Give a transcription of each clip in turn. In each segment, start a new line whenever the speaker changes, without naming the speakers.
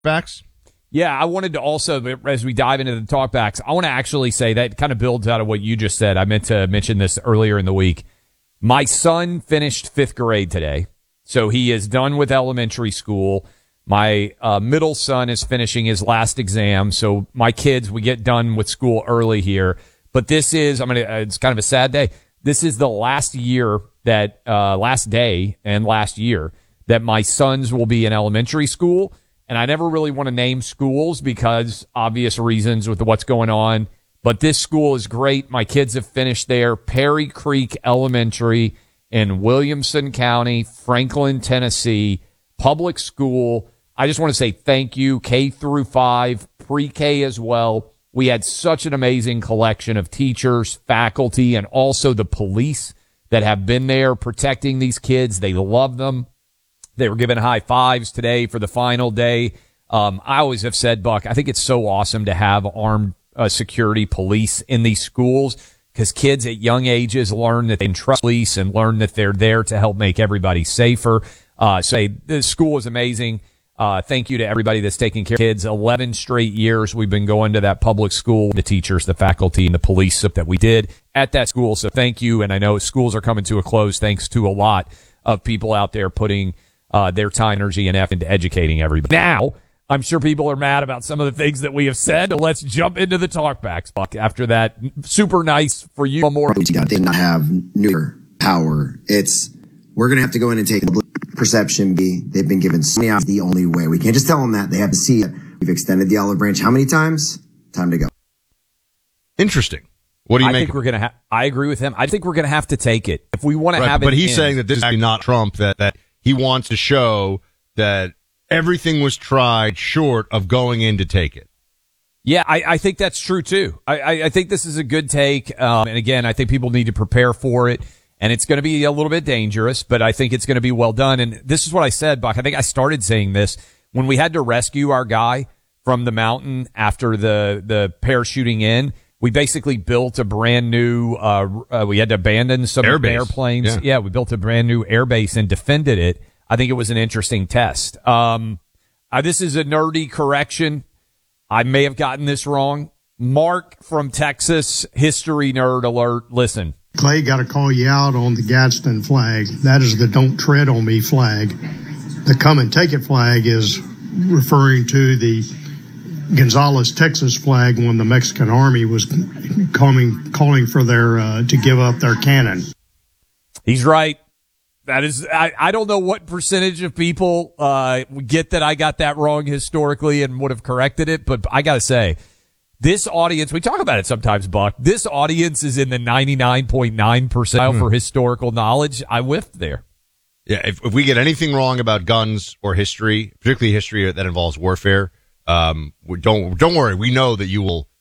talkbacks?
Yeah, I wanted to also, as we dive into the talkbacks, I want to actually say that kind of builds out of what you just said. I meant to mention this earlier in the week. My son finished 5th grade today, so he is done with elementary school. My middle son is finishing his last exam, so my kids, we get done with school early here. But this is, it's kind of a sad day. This is the last year that, last day and last year that my sons will be in elementary school. And I never really want to name schools because obvious reasons with what's going on. But this school is great. My kids have finished there. Perry Creek Elementary in Williamson County, Franklin, Tennessee, public school. I just want to say thank you, K through 5, pre-K as well. We had such an amazing collection of teachers, faculty, and also the police that have been there protecting these kids. They love them. They were given high fives today for the final day. I always have said, Buck, I think it's so awesome to have armed security police in these schools because kids at young ages learn that they can trust police and learn that they're there to help make everybody safer. So this school is amazing. Thank you to everybody that's taking care of kids. 11 straight years we've been going to that public school, the teachers, the faculty, and the police that we did at that school. So thank you. And I know schools are coming to a close thanks to a lot of people out there putting their time, energy, and effort into educating everybody. Now, I'm sure people are mad about some of the things that we have said. Let's jump into the talkbacks, Buck. After that, super nice for you. More.
They did not have nuclear power. We're going to have to go in and take perception B. They've been given so many hours. The only way. We can't just tell them that. They have to see it. We've extended the olive branch how many times? Time to go.
Interesting. What do you make?
I agree with him. I think we're going to have to take it if we want to have it.
But he's saying that this is actually not Trump, that he wants to show that everything was tried short of going in to take it.
Yeah, I think that's true, too. I think this is a good take. And again, I think people need to prepare for it. And it's going to be a little bit dangerous, but I think it's going to be well done. And this is what I said, Buck. I think I started saying this when we had to rescue our guy from the mountain after the parachuting in. We basically built a brand new, we had to abandon some airplanes. Yeah, we built a brand new airbase and defended it. I think it was an interesting test. This is a nerdy correction. I may have gotten this wrong. Mark from Texas, history nerd alert. Listen.
Clay, got to call you out on the Gadsden flag. That is the don't tread on me flag. The come and take it flag is referring to the Gonzales, Texas flag when the Mexican army was calling for their to give up their cannon.
He's right. That is, I don't know what percentage of people get that I got that wrong historically and would have corrected it, but I got to say, this audience, we talk about it sometimes, Buck, this audience is in the 99.9 percentile for historical knowledge. I whiffed there.
Yeah, if we get anything wrong about guns or history, particularly history that involves warfare, don't worry. We know that you will,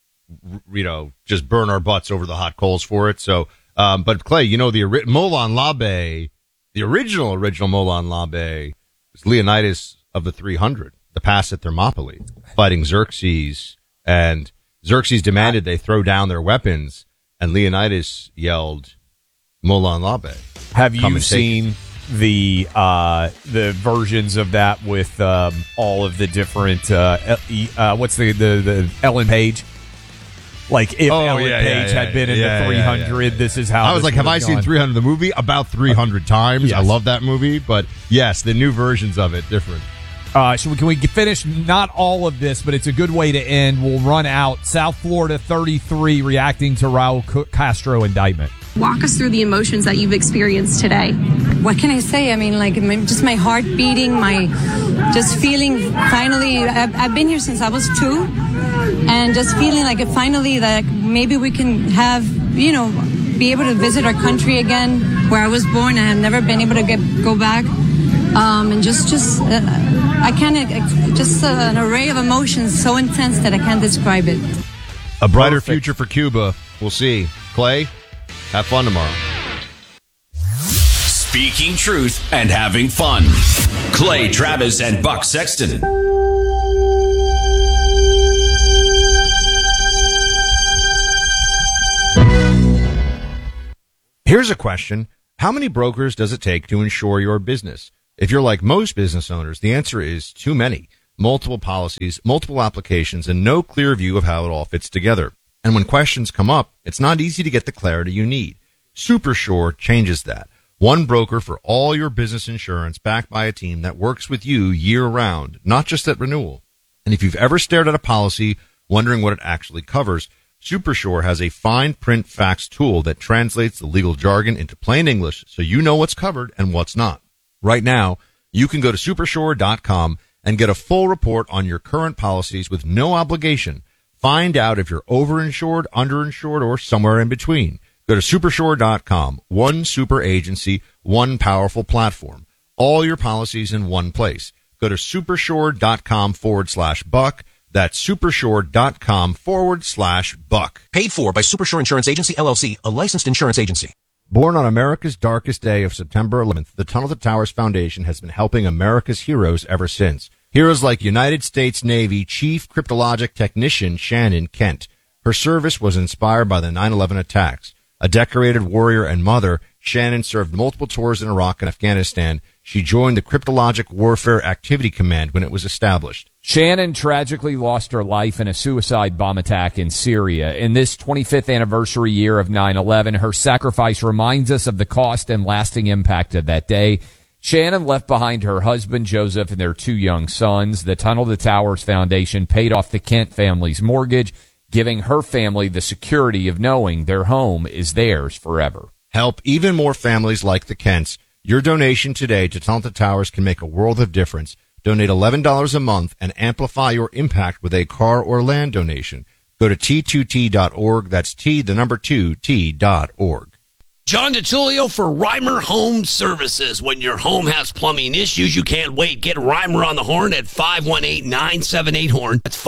just burn our butts over the hot coals for it. So, but Clay, the Molon Labe, the original Molon Labe was Leonidas of the 300, the pass at Thermopylae, fighting Xerxes, and Xerxes demanded they throw down their weapons, and Leonidas yelled, Molon Labe.
Have you seen the versions of that with all of the different what's the Ellen Page? Like if Ellen Page had been in the 300, this is how.
I was like, have I seen 300 the movie? About 300 times. Yes. I love that movie, but yes, the new versions of it different.
So can we finish not all of this, but it's a good way to end. We'll run out. South Florida 33 reacting to Raul Castro indictment.
Walk us through the emotions that you've experienced today.
What can I say? I mean, just my heart beating, just feeling finally, I've been here since I was 2, and just feeling like finally that maybe we can have, be able to visit our country again, where I was born. I have never been able to go back. And I can't, just an array of emotions so intense that I can't describe it.
A brighter future for Cuba. We'll see. Clay, have fun tomorrow.
Speaking truth and having fun. Clay Travis and Buck Sexton.
Here's a question. How many brokers does it take to insure your business? If you're like most business owners, the answer is too many. multiple policies, multiple applications, and no clear view of how it all fits together. And when questions come up, it's not easy to get the clarity you need. Supersure changes that. One broker for all your business insurance, backed by a team that works with you year-round, not just at renewal. And if you've ever stared at a policy wondering what it actually covers, Supersure has a fine print facts tool that translates the legal jargon into plain English so you know what's covered and what's not. Right now, you can go to Supersure.com and get a full report on your current policies with no obligation. Find out if you're overinsured, underinsured, or somewhere in between. Go to Supersure.com. One super agency, one powerful platform. All your policies in one place. Go to Supersure.com/Buck. That's Supersure.com/Buck.
Paid for by Supersure Insurance Agency, LLC, a licensed insurance agency.
Born on America's darkest day of September 11th, the Tunnel to Towers Foundation has been helping America's heroes ever since. Heroes like United States Navy Chief Cryptologic Technician Shannon Kent. Her service was inspired by the 9/11 attacks. A decorated warrior and mother, Shannon served multiple tours in Iraq and Afghanistan. She joined the Cryptologic Warfare Activity Command when it was established.
Shannon tragically lost her life in a suicide bomb attack in Syria. In this 25th anniversary year of 9/11, her sacrifice reminds us of the cost and lasting impact of that day. Shannon left behind her husband, Joseph, and their 2 young sons. The Tunnel to Towers Foundation paid off the Kent family's mortgage, giving her family the security of knowing their home is theirs forever.
Help even more families like the Kents. Your donation today to Tunnel to Towers can make a world of difference. Donate $11 a month and amplify your impact with a car or land donation. Go to T2T.org. That's T2T.org.
John DiTullio for Reimer Home Services. When your home has plumbing issues, you can't wait. Get Reimer on the horn at 518-978-HORN. That's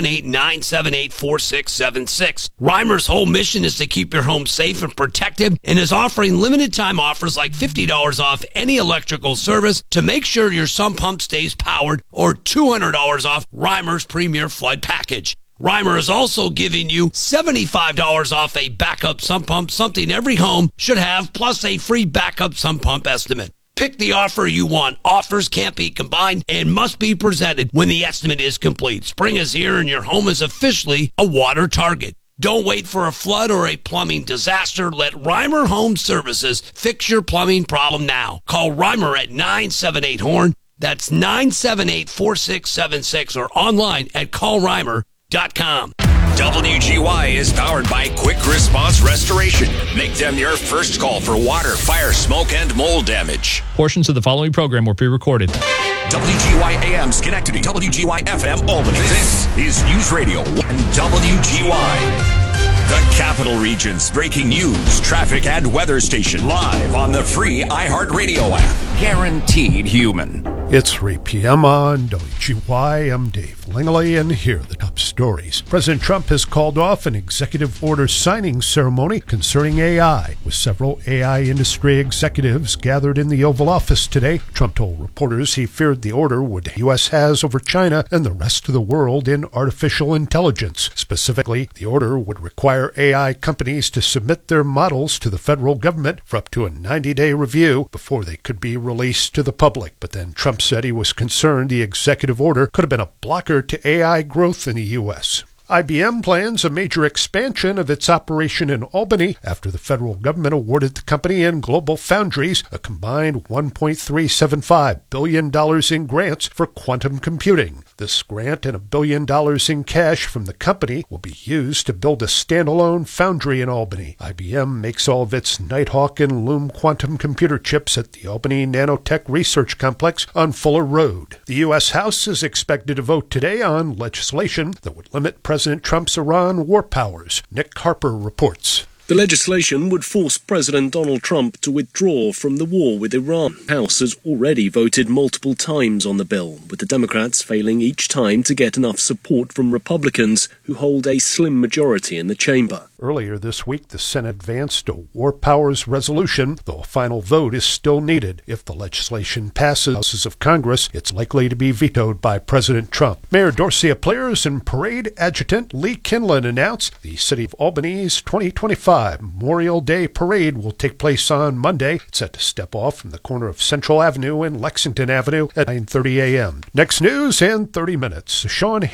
518-978-4676. Reimer's whole mission is to keep your home safe and protected and is offering limited time offers like $50 off any electrical service to make sure your sump pump stays powered, or $200 off Reimer's Premier Flood Package. Reimer is also giving you $75 off a backup sump pump, something every home should have, plus a free backup sump pump estimate. Pick the offer you want. Offers can't be combined and must be presented when the estimate is complete. Spring is here and your home is officially a water target. Don't wait for a flood or a plumbing disaster. Let Reimer Home Services fix your plumbing problem now. Call Reimer at 978-HORN. That's 978-4676 or online at callreimer.com.
WGY is powered by Quick Response Restoration. Make them your first call for water, fire, smoke, and mold damage.
Portions of the following program were pre-recorded.
WGY AM Schenectady, WGY FM Albany. This is News Radio and WGY. The Capital Region's breaking news, traffic, and weather station live on the free iHeartRadio app. Guaranteed human.
It's 3 p.m. on WGY. I'm Dave Langley, and here are the top stories. President Trump has called off an executive order signing ceremony concerning AI, with several AI industry executives gathered in the Oval Office today. Trump told reporters he feared the order the U.S. has over China and the rest of the world in artificial intelligence. Specifically, the order would require AI companies to submit their models to the federal government for up to a 90-day review before they could be released to the public. But then Trump said he was concerned the executive order could have been a blocker to AI growth in the U.S. IBM plans a major expansion of its operation in Albany after the federal government awarded the company and Global Foundries a combined $1.375 billion in grants for quantum computing. This grant and $1 billion in cash from the company will be used to build a standalone foundry in Albany. IBM makes all of its Nighthawk and Loom quantum computer chips at the Albany Nanotech Research Complex on Fuller Road. The U.S. House is expected to vote today on legislation that would limit President Trump's Iran war powers. Nick Harper reports.
The legislation would force President Donald Trump to withdraw from the war with Iran. The House has already voted multiple times on the bill, with the Democrats failing each time to get enough support from Republicans, who hold a slim majority in the chamber.
Earlier this week, the Senate advanced a war powers resolution, though a final vote is still needed. If the legislation passes houses of Congress, it's likely to be vetoed by President Trump. Mayor Dorcia Players and Parade Adjutant Lee Kinlan announced the City of Albany's 2025 9:45. Memorial Day Parade will take place on Monday. It's set to step off from the corner of Central Avenue and Lexington Avenue at 9:30 a.m. Next news in 30 minutes. Sean